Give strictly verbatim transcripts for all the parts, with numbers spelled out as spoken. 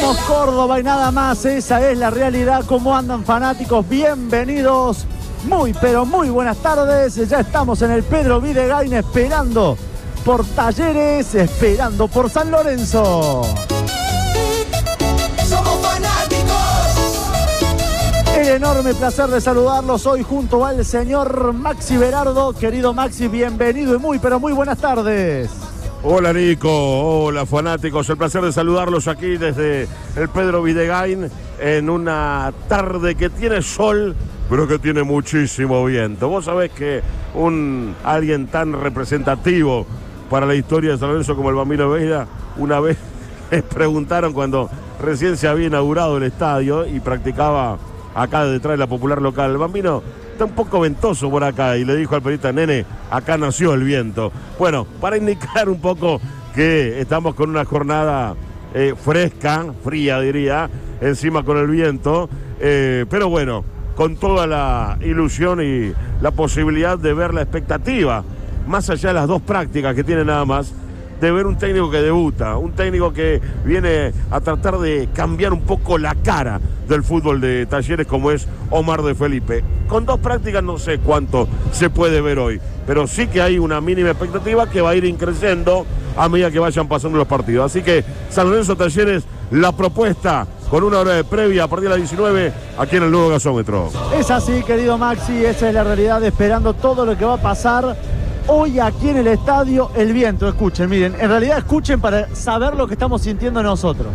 Somos Córdoba y nada más, esa es la realidad. ¿Cómo andan, fanáticos? Bienvenidos, muy pero muy buenas tardes. Ya estamos en el Pedro Videgain esperando por Talleres, esperando por San Lorenzo. Somos fanáticos. El enorme placer de saludarlos hoy junto al señor Maxi Berardo. Querido Maxi, bienvenido y muy pero muy buenas tardes. Hola Nico, hola fanáticos, el placer de saludarlos aquí desde el Pedro Videgain en una tarde que tiene sol, pero que tiene muchísimo viento. Vos sabés que un alguien tan representativo para la historia de San Lorenzo como el Bambino Veira, una vez les preguntaron cuando recién se había inaugurado el estadio y practicaba acá detrás de la popular local, el Bambino, está un poco ventoso por acá, y le dijo al periodista, nene, acá nació el viento. Bueno, para indicar un poco que estamos con una jornada eh, fresca, fría diría, encima con el viento, eh, pero bueno, con toda la ilusión y la posibilidad de ver la expectativa, más allá de las dos prácticas que tiene nada más, de ver un técnico que debuta, un técnico que viene a tratar de cambiar un poco la cara del fútbol de Talleres, como es Omar de Felipe. Con dos prácticas no sé cuánto se puede ver hoy, pero sí que hay una mínima expectativa que va a ir increciendo a medida que vayan pasando los partidos. Así que San Lorenzo Talleres, la propuesta con una hora de previa a partir de las diecinueve aquí en el nuevo gasómetro. Es así, querido Maxi, esa es la realidad, esperando todo lo que va a pasar hoy aquí en el estadio. El viento, escuchen, miren, en realidad escuchen para saber lo que estamos sintiendo nosotros.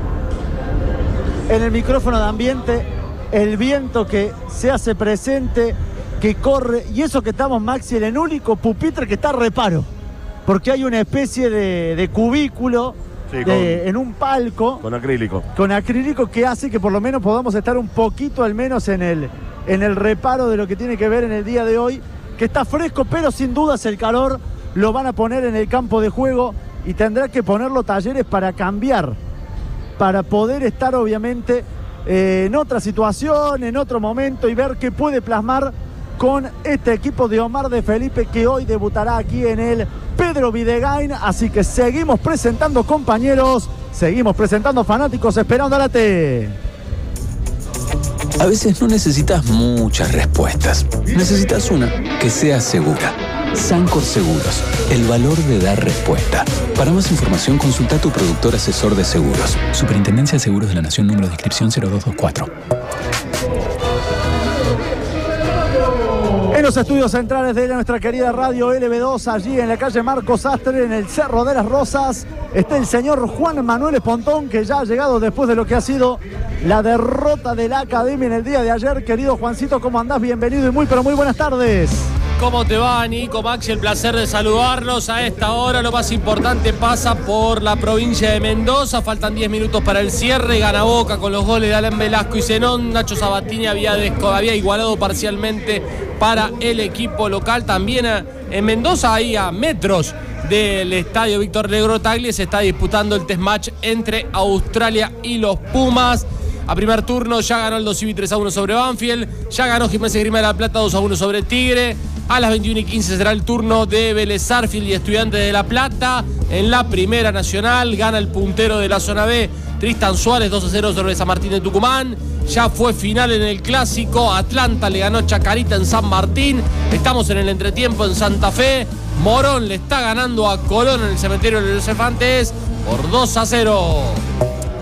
En el micrófono de ambiente, el viento que se hace presente, que corre, y eso que estamos, Maxi, en el único pupitre que está a reparo, porque hay una especie de, de cubículo sí, de, con, en un palco. Con acrílico. Con acrílico que hace que por lo menos podamos estar un poquito al menos en el, en el reparo de lo que tiene que ver en el día de hoy, que está fresco, pero sin dudas el calor lo van a poner en el campo de juego y tendrá que ponerlo Talleres para cambiar, para poder estar obviamente eh, en otra situación, en otro momento y ver qué puede plasmar con este equipo de Omar de Felipe que hoy debutará aquí en el Pedro Videgain. Así que seguimos presentando, compañeros, seguimos presentando, fanáticos, esperando a la T. A veces no necesitas muchas respuestas. Necesitas una que sea segura. Sancor Seguros, el valor de dar respuesta. Para más información, consulta a tu productor asesor de seguros. Superintendencia de Seguros de la Nación, número de inscripción cero dos dos cuatro. En los estudios centrales de nuestra querida radio L B dos, allí en la calle Marcos Astre, en el Cerro de las Rosas, está el señor Juan Manuel Espontón, que ya ha llegado después de lo que ha sido la derrota de la Academia en el día de ayer. Querido Juancito, ¿cómo andás? Bienvenido y muy pero muy buenas tardes. ¿Cómo te va, Nico, Maxi? El placer de saludarlos a esta hora. Lo más importante pasa por la provincia de Mendoza. Faltan diez minutos para el cierre. Gana Boca con los goles de Alan Velasco y Zenón. Nacho Sabatini había, había igualado parcialmente para el equipo local. También en Mendoza, ahí a metros del estadio Víctor Negro Tagli, se está disputando el test match entre Australia y los Pumas. A primer turno ya ganó el Dosivi tres a uno sobre Banfield. Ya ganó Gimnasia Grima de la Plata dos a uno sobre Tigre. A las veintiuna y quince será el turno de Vélez Sarsfield y Estudiantes de La Plata. En la Primera Nacional gana el puntero de la zona B, Tristan Suárez, dos a cero sobre San Martín de Tucumán. Ya fue final en el Clásico. Atlanta le ganó Chacarita en San Martín. Estamos en el entretiempo en Santa Fe. Morón le está ganando a Colón en el cementerio de los Elefantes por dos a cero.